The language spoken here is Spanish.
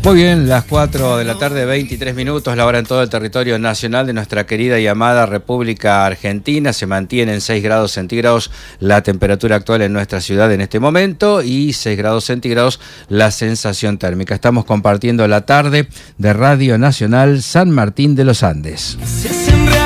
Muy bien, las 4 de la tarde, 23 minutos, la hora en todo el territorio nacional de nuestra querida y amada República Argentina. Se mantiene en 6 grados centígrados la temperatura actual en nuestra ciudad en este momento y 6 grados centígrados la sensación térmica. Estamos compartiendo la tarde de Radio Nacional San Martín de los Andes.